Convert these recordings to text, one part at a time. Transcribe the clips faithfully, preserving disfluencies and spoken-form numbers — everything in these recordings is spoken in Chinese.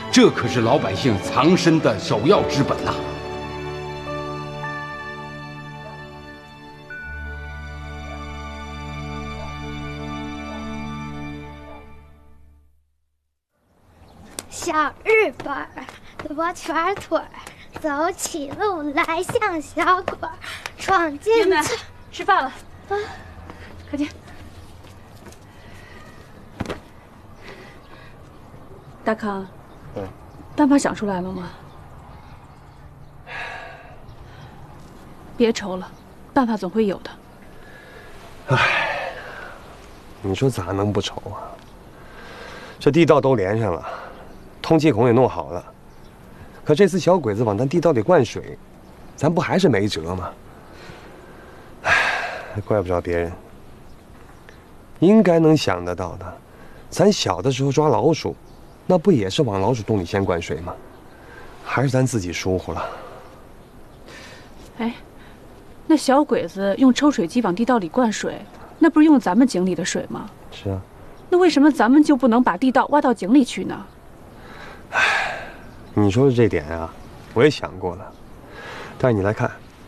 这可是老百姓藏身的首要之本呐。 小日本儿，罗圈腿儿，走起路来像小鬼儿，闯进去。 吃饭了，啊，快进。大康，嗯，办法想出来了吗？别愁了，办法总会有的。 唉，你说咋能不愁啊？这地道都连上了，通气孔也弄好了，可这次小鬼子往咱地道里灌水，咱不还是没辙吗？唉，怪不着别人。应该能想得到的，咱小的时候抓老鼠，那不也是往老鼠洞里先灌水吗？还是咱自己疏忽了。 哎，那小鬼子用抽水机往地道里灌水，那不是用咱们井里的水吗？ 是啊。 那为什么咱们就不能把地道挖到井里去呢？ 唉，你说的这点啊，我也想过了。但是你来看，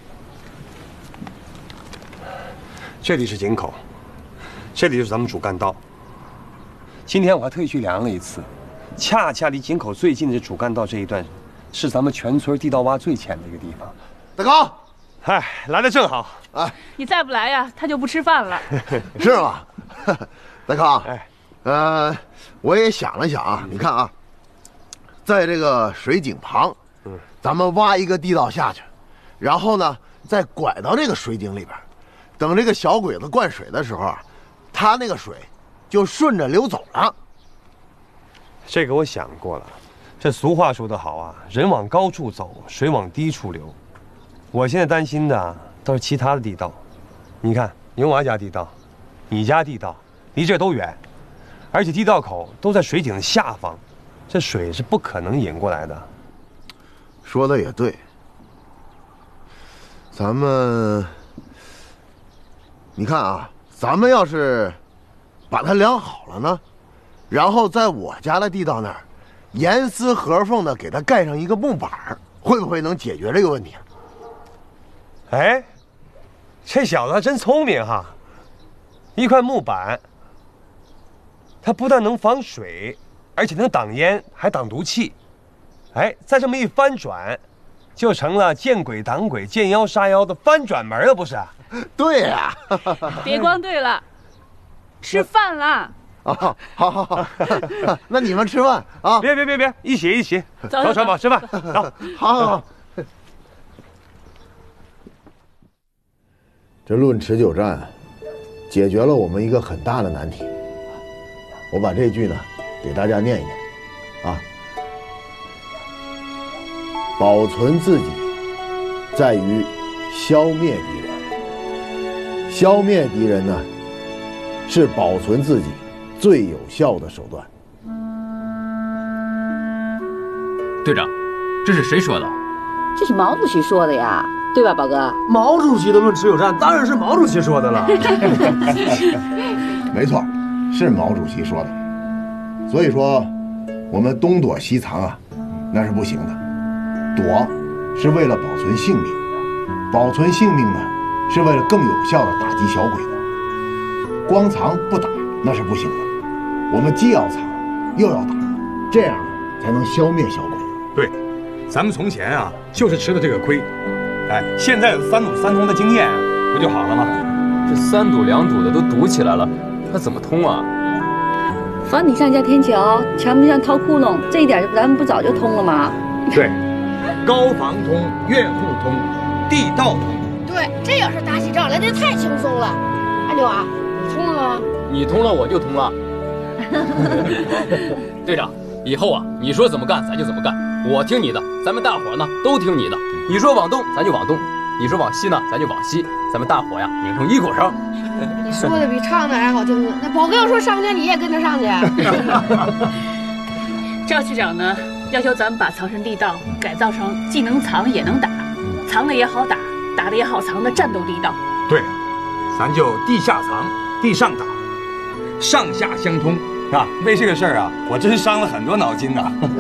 这里是井口，这里就是咱们主干道。今天我还特意去量了一次，恰恰离井口最近的主干道这一段，是咱们全村地道挖最浅的一个地方。 大高， 嗨，来的正好。 哎， 你再不来呀，他就不吃饭了。 是吗？大康， 哎， 呃，我也想了想啊，你看啊，在这个水井旁，嗯，咱们挖一个地道下去，然后呢，再拐到这个水井里边，等这个小鬼子灌水的时候啊，他那个水就顺着流走了。 这个我想过了，这俗话说得好啊，人往高处走，水往低处流。我现在担心的倒是其他的地道，你看牛娃家地道，你家地道，离这都远，而且地道口都在水井的下方，这水是不可能引过来的。 说的也对，咱们，你看啊，咱们要是把它量好了呢，然后在我家的地道那儿，严丝合缝的给它盖上一个木板，会不会能解决这个问题啊？ 哎，这小子还真聪明哈！一块木板，它不但能防水，而且能挡烟，还挡毒气。哎，再这么一翻转，就成了见鬼挡鬼、见妖杀妖的翻转门了，不是？ 对呀、 啊！别光对了，吃饭了。 啊，好好好，那你们吃饭啊！ 别别别别，一起一起，走，小宝吃饭。走， 好好好。这论持久战，解决了我们一个很大的难题。我把这句呢，给大家念一念，啊，保存自己，在于消灭敌人。消灭敌人呢，是保存自己最有效的手段。 队长，这是谁说的？ 这是毛主席说的呀。对吧，宝哥？ 毛主席的论持久战当然是毛主席说的了。 没错，是毛主席说的。所以说，我们东躲西藏啊，那是不行的。躲是为了保存性命，保存性命呢，是为了更有效的打击小鬼子。光藏不打那是不行的，我们既要藏又要打，这样呢才能消灭小鬼子。 对，咱们从前啊就是吃的这个亏。哎，现在有三堵三通的经验，不就好了吗？ 这三堵两堵的都堵起来了，那怎么通啊？ 房顶上加天桥，墙壁上掏窟窿，这一点咱们不早就通了吗？ 对，高房通，院户通，地道通。 对，这要是打起仗来，那太轻松了。阿牛啊，你通了吗？ 你通了，我就通了。队长，以后啊，你说怎么干，咱就怎么干，我听你的，咱们大伙呢都听你的。你说往东，咱就往东；你说往西呢，咱就往西。咱们大伙呀，拧成一股绳。 你说的比唱的还好听呢。那宝哥要说上去，你也跟着上去。 赵区长呢，要求咱们把藏身地道改造成既能藏也能打，藏的也好打，打的也好藏的战斗地道。 对，咱就地下藏，地上打，上下相通，啊。为这个事儿啊，我真伤了很多脑筋呢。